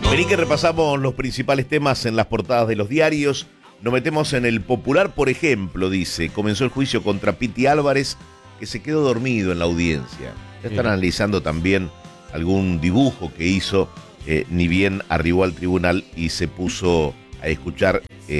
Vení que repasamos los principales temas en las portadas de los diarios. Nos metemos en el Popular, por ejemplo, dice, comenzó el juicio contra Piti Álvarez, que se quedó dormido en la audiencia. Ya están analizando también algún dibujo que hizo, ni bien arribó al tribunal y se puso a escuchar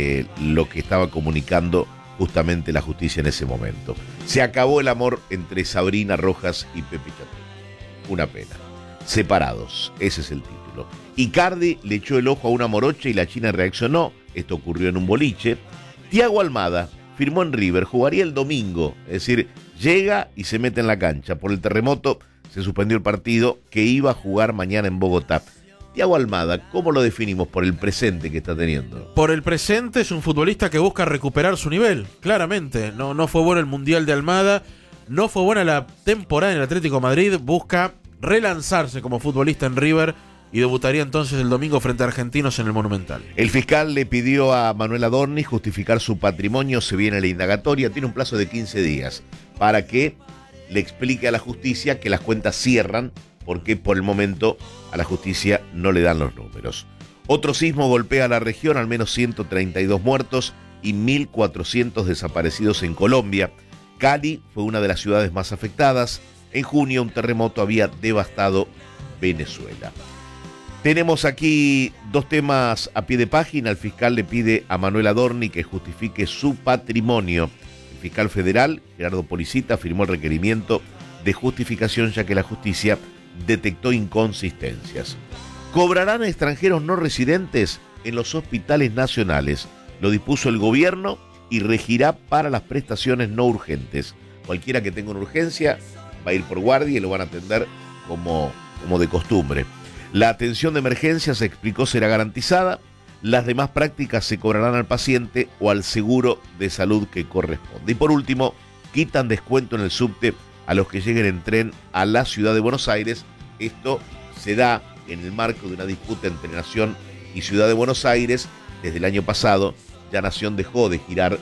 lo que estaba comunicando justamente la justicia en ese momento. Se acabó el amor entre Sabrina Rojas y Pepe Chatré. Una pena. Separados, ese es el título. Icardi le echó el ojo a una morocha y la China reaccionó. Esto ocurrió en un boliche. Thiago Almada firmó en River, jugaría el domingo, es decir, llega y se mete en la cancha. Por el terremoto se suspendió el partido que iba a jugar mañana en Bogotá. Thiago Almada, ¿cómo lo definimos por el presente que está teniendo? Por el presente es un futbolista que busca recuperar su nivel, claramente. No fue bueno el Mundial de Almada, no fue buena la temporada en el Atlético de Madrid, busca relanzarse como futbolista en River y debutaría entonces el domingo frente a Argentinos en el Monumental. El fiscal le pidió a Manuel Adorni justificar su patrimonio, se viene la indagatoria, tiene un plazo de 15 días para que le explique a la justicia que las cuentas cierran porque por el momento a la justicia no le dan los números. Otro sismo golpea a la región, al menos 132 muertos y 1.400 desaparecidos en Colombia. Cali fue una de las ciudades más afectadas. En junio un terremoto había devastado Venezuela. Tenemos aquí dos temas a pie de página. El fiscal le pide a Manuel Adorni que justifique su patrimonio. El fiscal federal, Gerardo Policita, firmó el requerimiento de justificación ya que la justicia detectó inconsistencias. ¿Cobrarán a extranjeros no residentes en los hospitales nacionales? Lo dispuso el gobierno y regirá para las prestaciones no urgentes. Cualquiera que tenga una urgencia va a ir por guardia y lo van a atender como de costumbre. La atención de emergencia, se explicó, será garantizada. Las demás prácticas se cobrarán al paciente o al seguro de salud que corresponde. Y por último, quitan descuento en el subte a los que lleguen en tren a la ciudad de Buenos Aires. Esto se da en el marco de una disputa entre Nación y Ciudad de Buenos Aires. Desde el año pasado ya Nación dejó de girar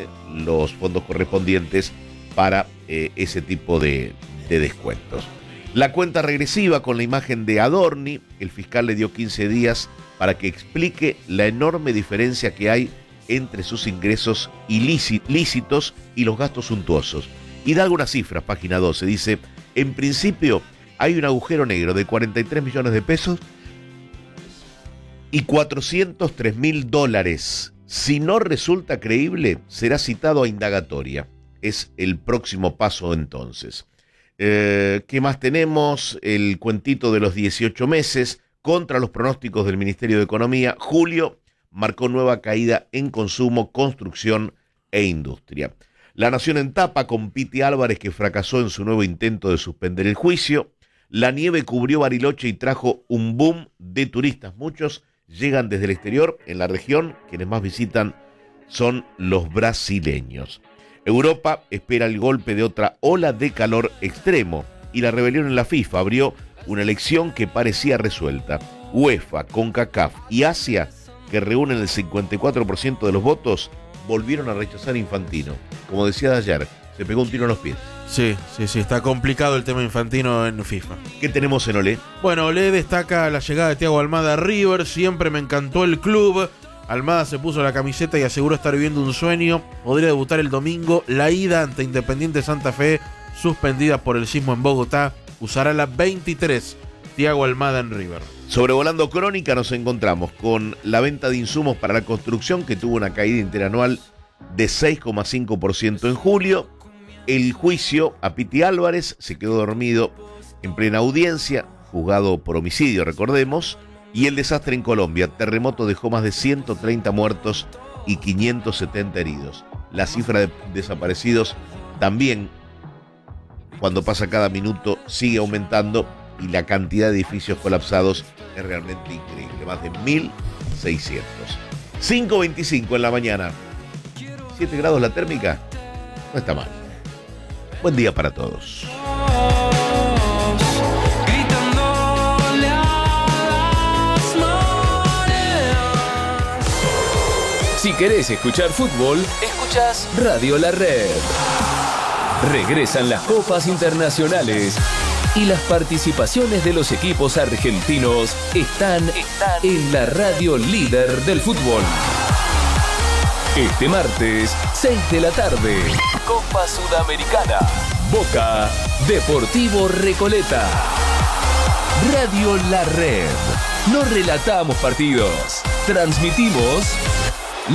los fondos correspondientes para ese tipo de descuentos. La cuenta regresiva con la imagen de Adorni, el fiscal le dio 15 días para que explique la enorme diferencia que hay entre sus ingresos lícitos y los gastos suntuosos. Y da algunas cifras, página 12, dice, en principio hay un agujero negro de 43 millones de pesos y $403.000. Si no resulta creíble, será citado a indagatoria. Es el próximo paso entonces. ¿Qué más tenemos? El cuentito de los 18 meses contra los pronósticos del Ministerio de Economía. Julio marcó nueva caída en consumo, construcción e industria. La Nación en tapa con Piti Álvarez, que fracasó en su nuevo intento de suspender el juicio. La nieve cubrió Bariloche y trajo un boom de turistas. Muchos llegan desde el exterior. En la región, quienes más visitan son los brasileños. Europa espera el golpe de otra ola de calor extremo y la rebelión en la FIFA abrió una elección que parecía resuelta. UEFA, CONCACAF y Asia, que reúnen el 54% de los votos, volvieron a rechazar a Infantino. Como decía de ayer, se pegó un tiro en los pies. Sí, está complicado el tema Infantino en FIFA. ¿Qué tenemos en Olé? Bueno, Olé destaca la llegada de Thiago Almada a River, siempre me encantó el club. Almada se puso la camiseta y aseguró estar viviendo un sueño. Podría debutar el domingo. La ida ante Independiente Santa Fe, suspendida por el sismo en Bogotá, usará la 23. Thiago Almada en River. Sobrevolando Crónica nos encontramos con la venta de insumos para la construcción, que tuvo una caída interanual de 6,5% en julio. El juicio a Piti Álvarez, se quedó dormido en plena audiencia, juzgado por homicidio, recordemos. Y el desastre en Colombia, terremoto dejó más de 130 muertos y 570 heridos. La cifra de desaparecidos también, cuando pasa cada minuto, sigue aumentando y la cantidad de edificios colapsados es realmente increíble, más de 1.600. 5:25 en la mañana, 7 grados la térmica, no está mal. Buen día para todos. Si querés escuchar fútbol, escuchás Radio La Red. Regresan las copas internacionales y las participaciones de los equipos argentinos están en la radio líder del fútbol. Este martes, 6 de la tarde, Copa Sudamericana, Boca, Deportivo Recoleta. Radio La Red. No relatamos partidos, transmitimos